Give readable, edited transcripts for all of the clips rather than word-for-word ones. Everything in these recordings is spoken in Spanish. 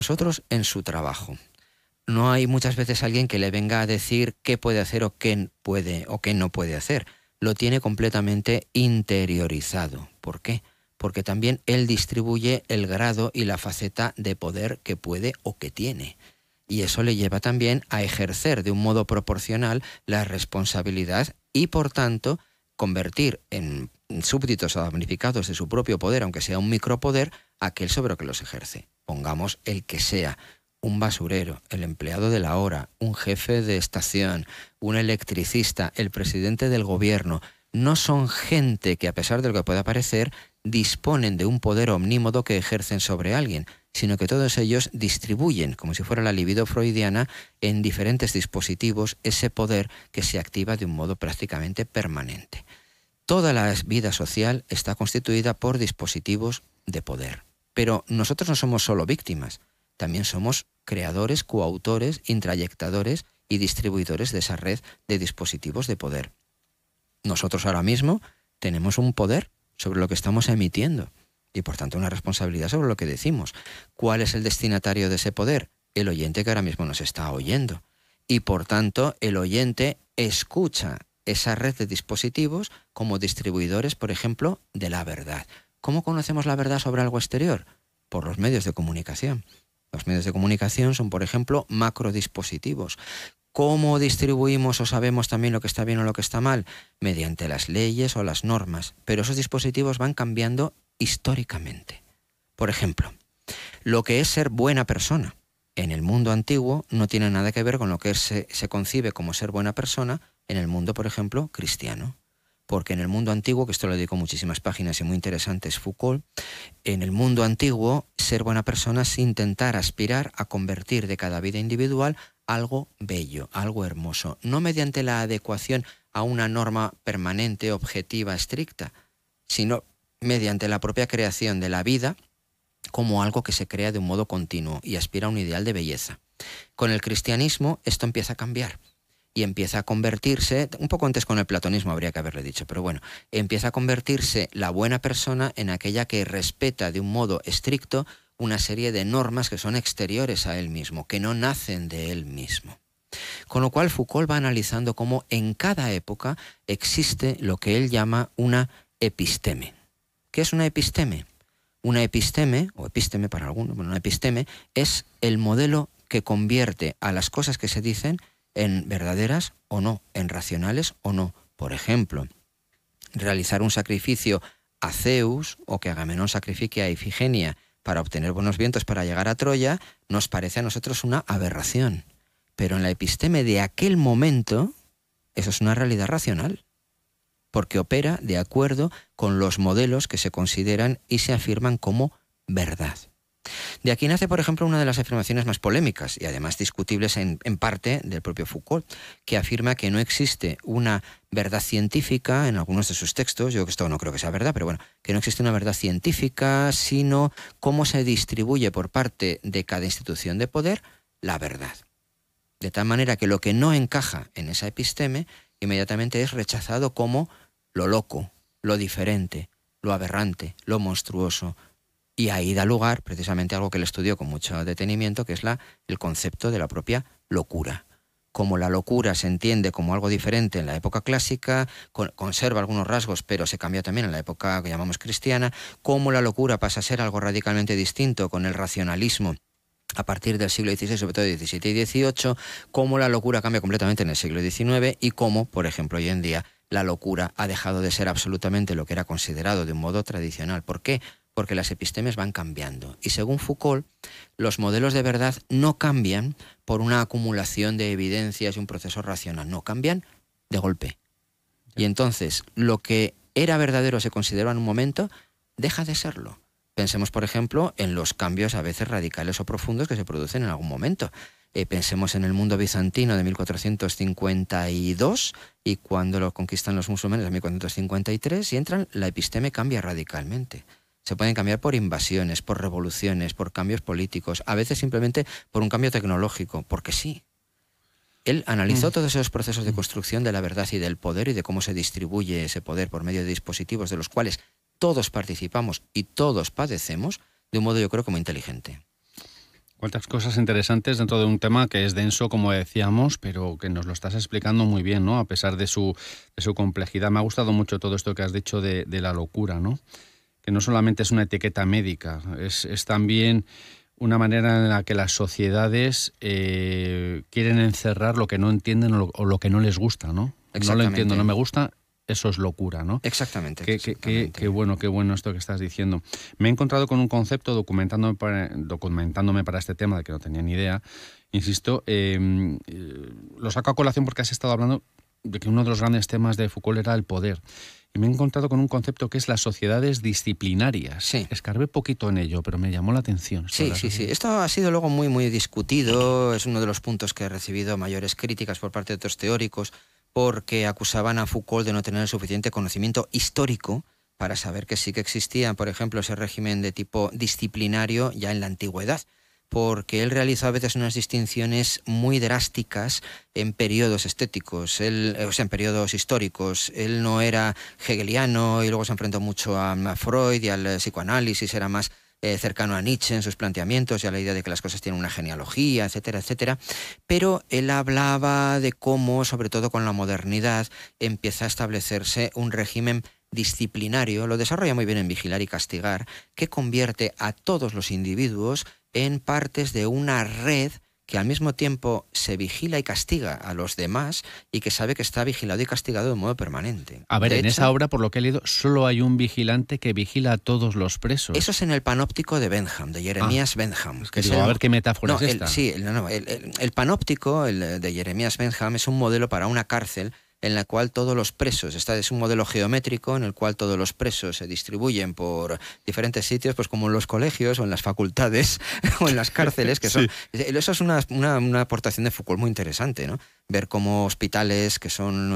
nosotros en su trabajo. No hay muchas veces alguien que le venga a decir qué puede hacer o qué puede o qué no puede hacer. Lo tiene completamente interiorizado. ¿Por qué? Porque también él distribuye el grado y la faceta de poder que puede o que tiene. Y eso le lleva también a ejercer de un modo proporcional la responsabilidad y, por tanto, convertir en súbditos o damnificados de su propio poder, aunque sea un micropoder, aquel sobre el que los ejerce. Pongamos el que sea: un basurero, el empleado de la hora, un jefe de estación, un electricista, el presidente del gobierno. No son gente que, a pesar de lo que pueda parecer, disponen de un poder omnímodo que ejercen sobre alguien, sino que todos ellos distribuyen, como si fuera la libido freudiana, en diferentes dispositivos ese poder que se activa de un modo prácticamente permanente. Toda la vida social está constituida por dispositivos de poder. Pero nosotros no somos solo víctimas, también somos creadores, coautores, intrayectadores y distribuidores de esa red de dispositivos de poder. Nosotros ahora mismo tenemos un poder sobre lo que estamos emitiendo y, por tanto, una responsabilidad sobre lo que decimos. ¿Cuál es el destinatario de ese poder? El oyente que ahora mismo nos está oyendo. Y, por tanto, el oyente escucha esa red de dispositivos como distribuidores, por ejemplo, de la verdad. ¿Cómo conocemos la verdad sobre algo exterior? Por los medios de comunicación. Los medios de comunicación son, por ejemplo, macrodispositivos. ¿Cómo distribuimos o sabemos también lo que está bien o lo que está mal? Mediante las leyes o las normas. Pero esos dispositivos van cambiando históricamente. Por ejemplo, lo que es ser buena persona en el mundo antiguo no tiene nada que ver con lo que se concibe como ser buena persona en el mundo, por ejemplo, cristiano. Porque en el mundo antiguo, que esto lo dedico muchísimas páginas y muy interesantes, Foucault, en el mundo antiguo, ser buena persona es intentar aspirar a convertir de cada vida individual algo bello, algo hermoso, no mediante la adecuación a una norma permanente, objetiva, estricta, sino mediante la propia creación de la vida como algo que se crea de un modo continuo y aspira a un ideal de belleza. Con el cristianismo esto empieza a cambiar y empieza a convertirse, un poco antes con el platonismo habría que haberle dicho, pero bueno, empieza a convertirse la buena persona en aquella que respeta de un modo estricto una serie de normas que son exteriores a él mismo, que no nacen de él mismo. Con lo cual Foucault va analizando cómo en cada época existe lo que él llama una episteme. ¿Qué es una episteme? Una episteme, o episteme para algunos, bueno, una episteme es el modelo que convierte a las cosas que se dicen en verdaderas o no, en racionales o no. Por ejemplo, realizar un sacrificio a Zeus o que Agamenón sacrifique a Ifigenia para obtener buenos vientos para llegar a Troya, nos parece a nosotros una aberración. Pero en la episteme de aquel momento, eso es una realidad racional, porque opera de acuerdo con los modelos que se consideran y se afirman como verdad. De aquí nace, por ejemplo, una de las afirmaciones más polémicas y además discutibles en parte del propio Foucault, que afirma que no existe una verdad científica en algunos de sus textos. Yo que esto no creo que sea verdad, pero bueno, que no existe una verdad científica, sino cómo se distribuye por parte de cada institución de poder la verdad. De tal manera que lo que no encaja en esa episteme inmediatamente es rechazado como lo loco, lo diferente, lo aberrante, lo monstruoso. Y ahí da lugar precisamente a algo que él estudió con mucho detenimiento, que es el concepto de la propia locura. Como la locura se entiende como algo diferente en la época clásica, conserva algunos rasgos, pero se cambia también en la época que llamamos cristiana, como la locura pasa a ser algo radicalmente distinto con el racionalismo a partir del siglo XVI, sobre todo XVII y XVIII, cómo la locura cambia completamente en el siglo XIX y cómo, por ejemplo, hoy en día la locura ha dejado de ser absolutamente lo que era considerado de un modo tradicional. ¿Por qué? Porque las epistemes van cambiando. Y según Foucault, los modelos de verdad no cambian por una acumulación de evidencias y un proceso racional, no, cambian de golpe. Y entonces, lo que era verdadero se consideró en un momento, deja de serlo. Pensemos, por ejemplo, en los cambios a veces radicales o profundos que se producen en algún momento. Pensemos en el mundo bizantino de 1452 y cuando lo conquistan los musulmanes en 1453 y entran, la episteme cambia radicalmente. Se pueden cambiar por invasiones, por revoluciones, por cambios políticos, a veces simplemente por un cambio tecnológico, porque sí. Él analizó todos esos procesos de construcción de la verdad y del poder y de cómo se distribuye ese poder por medio de dispositivos de los cuales todos participamos y todos padecemos de un modo, yo creo, como inteligente. Cuántas cosas interesantes dentro de un tema que es denso, como decíamos, pero que nos lo estás explicando muy bien, ¿no? A pesar de su complejidad. Me ha gustado mucho todo esto que has dicho de la locura, ¿no? Que no solamente es una etiqueta médica, es también una manera en la que las sociedades quieren encerrar lo que no entienden o lo que no les gusta, ¿no? No lo entiendo, no me gusta, eso es locura, ¿no? Exactamente. Qué bueno esto que estás diciendo. Me he encontrado con un concepto documentándome para este tema, de que no tenía ni idea. Insisto, lo saco a colación porque has estado hablando de que uno de los grandes temas de Foucault era el poder. Y me he encontrado con un concepto que es las sociedades disciplinarias. Sí. Escarbé poquito en ello, pero me llamó la atención. Sí. Esto ha sido luego muy discutido. Es uno de los puntos que ha recibido mayores críticas por parte de otros teóricos, porque acusaban a Foucault de no tener el suficiente conocimiento histórico para saber que sí que existía, por ejemplo, ese régimen de tipo disciplinario ya en la antigüedad, porque él realizó a veces unas distinciones muy drásticas en periodos estéticos, en periodos históricos. Él no era hegeliano y luego se enfrentó mucho a Freud y al psicoanálisis, era más cercano a Nietzsche en sus planteamientos y a la idea de que las cosas tienen una genealogía, etcétera, etcétera. Pero él hablaba de cómo, sobre todo con la modernidad, empieza a establecerse un régimen disciplinario, lo desarrolla muy bien en Vigilar y Castigar, que convierte a todos los individuos en partes de una red que al mismo tiempo se vigila y castiga a los demás y que sabe que está vigilado y castigado de modo permanente. A ver, en esa obra, por lo que he leído, solo hay un vigilante que vigila a todos los presos. Eso es en el panóptico de Bentham, de Jeremías Bentham. Que digo, a ver qué metáfora es esta. El panóptico de Jeremías Bentham es un modelo para una cárcel en la cual todos los presos, es un modelo geométrico en el cual todos los presos se distribuyen por diferentes sitios, pues como en los colegios o en las facultades o en las cárceles, que son... Sí. Eso es una aportación de Foucault muy interesante, ¿no? Ver cómo hospitales, que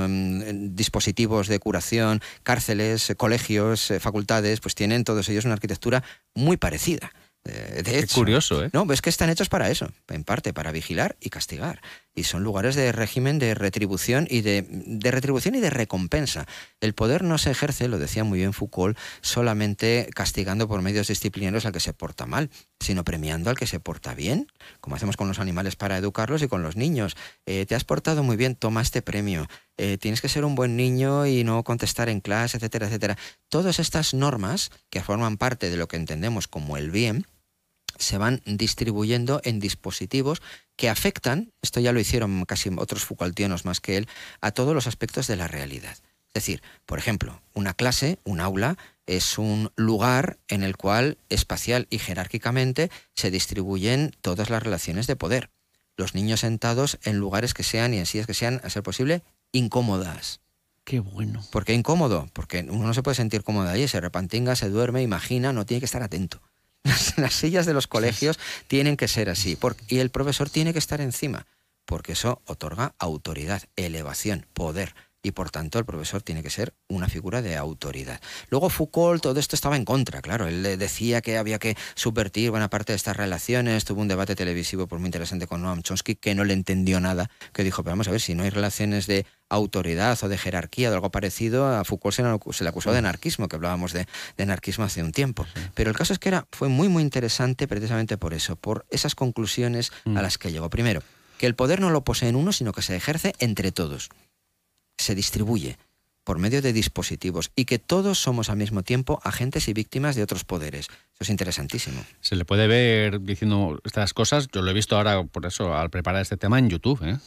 son dispositivos de curación, cárceles, colegios, facultades, pues tienen todos ellos una arquitectura muy parecida. De hecho, qué curioso, ¿eh? No, es que están hechos para eso, en parte, para vigilar y castigar. Y son lugares de régimen de retribución y de retribución y de recompensa. El poder no se ejerce, lo decía muy bien Foucault, solamente castigando por medios disciplinarios al que se porta mal, sino premiando al que se porta bien, como hacemos con los animales para educarlos y con los niños. Te has portado muy bien, toma este premio. Tienes que ser un buen niño y no contestar en clase, etcétera, etcétera. Todas estas normas que forman parte de lo que entendemos como el bien, se van distribuyendo en dispositivos que afectan, esto ya lo hicieron casi otros Foucaultianos más que él, a todos los aspectos de la realidad. Es decir, por ejemplo, una clase, un aula, es un lugar en el cual espacial y jerárquicamente se distribuyen todas las relaciones de poder. Los niños sentados en lugares que sean y en sillas que sean, a ser posible, incómodas. Qué bueno. ¿Por qué incómodo? Porque uno no se puede sentir cómodo allí, se repantinga, se duerme, imagina, no tiene que estar atento. Las sillas de los colegios tienen que ser así, y el profesor tiene que estar encima, porque eso otorga autoridad, elevación, poder, y por tanto el profesor tiene que ser una figura de autoridad. Luego Foucault todo esto estaba en contra, claro, él decía que había que subvertir buena parte de estas relaciones, tuvo un debate televisivo muy interesante con Noam Chomsky, que no le entendió nada, que dijo, pero vamos a ver, si no hay relaciones de autoridad o de jerarquía o de algo parecido, a Foucault se le acusó de anarquismo, que hablábamos de anarquismo hace un tiempo. Pero el caso es que fue muy interesante precisamente por eso, por esas conclusiones a las que llegó. Primero, que el poder no lo posee en uno, sino que se ejerce entre todos. Se distribuye por medio de dispositivos y que todos somos al mismo tiempo agentes y víctimas de otros poderes. Eso es interesantísimo. Se le puede ver diciendo estas cosas, yo lo he visto ahora, por eso, al preparar este tema en YouTube, ¿eh?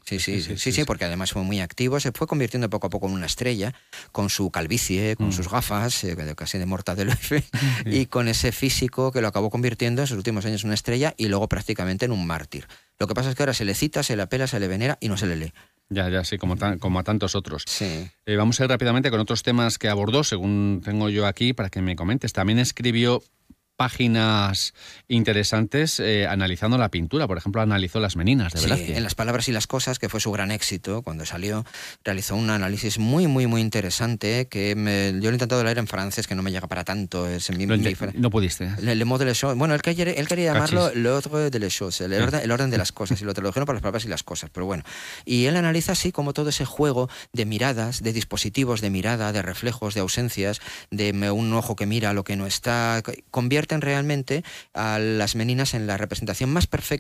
Sí, porque además fue muy activo, se fue convirtiendo poco a poco en una estrella, con su calvicie, con sus gafas, casi de Mortadelo y con ese físico que lo acabó convirtiendo en sus últimos años en una estrella y luego prácticamente en un mártir. Lo que pasa es que ahora se le cita, se le apela, se le venera y no se le lee. Ya, sí, como a tantos otros. Sí. Vamos a ir rápidamente con otros temas que abordó, según tengo yo aquí, para que me comentes. También escribió páginas interesantes analizando la pintura. Por ejemplo, analizó las Meninas de Velázquez. Sí, en Las palabras y las cosas, que fue su gran éxito cuando salió, realizó un análisis muy interesante que yo lo he intentado leer en francés, que no me llega para tanto. No pudiste. Le mot de les choses. Bueno, él quería llamarlo l'ordre de les choses, el orden de las cosas, y lo tradujeron para Las palabras y las cosas, pero bueno. Y él analiza así como todo ese juego de miradas, de dispositivos de mirada, de reflejos, de ausencias, de un ojo que mira lo que no está, convierte convierten realmente a las meninas en la representación más perfecta